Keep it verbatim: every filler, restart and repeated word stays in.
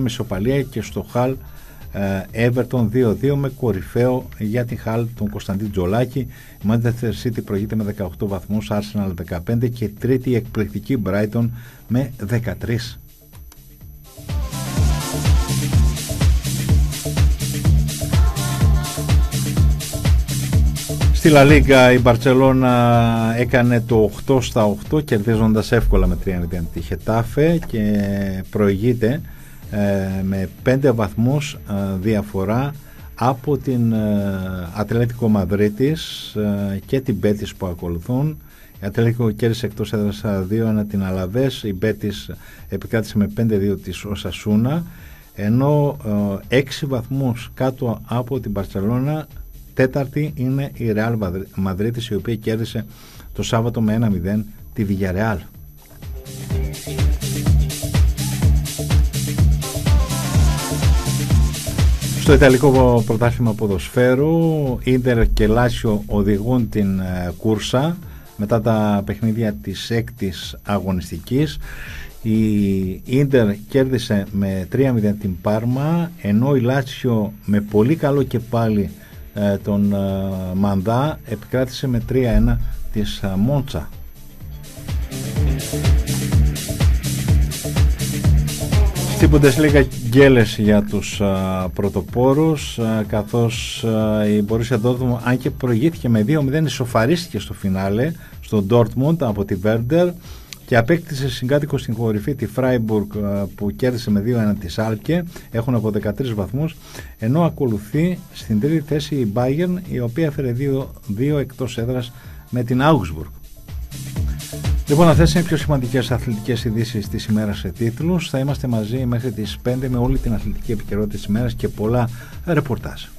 με ισοπαλία και στο Χαλ Everton δύο δύο με κορυφαίο για την Χαλ τον Κωνσταντίν Τζολάκη. Η Manchester City προηγείται με δεκαοκτώ βαθμούς, Arsenal δεκαπέντε και τρίτη η εκπληκτική Brighton με δεκατρείς. Στη Λα Λίγκα η Μπαρτσελώνα έκανε το οκτώ στα οκτώ κερδίζοντας εύκολα με τρία μηδέν τη Χετάφε και προηγείται ε, με πέντε βαθμούς ε, διαφορά από την ε, Ατλέτικο Μαδρίτης ε, και την Μπέτις που ακολουθούν. Η Ατλέτικο κέρδισε εκτός έδρας δύο ένα την Αλαβές, η Μπέτις επικράτησε με πέντε δύο της Οσασούνα, ενώ ε, έξι βαθμούς κάτω από την Μπαρτσελώνα τέταρτη είναι η Ρεάλ Μαδρίτης, η οποία κέρδισε το Σάββατο με ένα μηδέν τη Villarreal. Στο Ιταλικό πρωτάθλημα ποδοσφαίρου, Ίντερ και Λάσιο οδηγούν την κούρσα μετά τα παιχνίδια της έκτης αγωνιστικής. Η Ίντερ κέρδισε με τρία μηδέν την Πάρμα, ενώ η Λάσιο με πολύ καλό και πάλι τον Μανδά επικράτησε με τρία ένα της Μόντσα. Στην Bundesliga γκέλες για τους α, πρωτοπόρους, α, καθώς α, η Borussia Dortmund, αν και προηγήθηκε με δύο μηδέν, ισοφαρίστηκε στο φινάλε στο Dortmund από τη Werder και απέκτησε συγκάτοικο στην κορυφή τη Freiburg, που κέρδισε με δύο ένα τη Schalke, έχουν από δεκατρείς βαθμούς, ενώ ακολουθεί στην τρίτη θέση η Bayern, η οποία έφερε δύο δύο εκτός έδρας με την Augsburg. Λοιπόν, αυτές είναι οι πιο σημαντικές αθλητικές ειδήσεις της ημέρας σε τίτλους. Θα είμαστε μαζί μέχρι τις πέντε με όλη την αθλητική επικαιρότητα της ημέρας και πολλά ρεπορτάζ.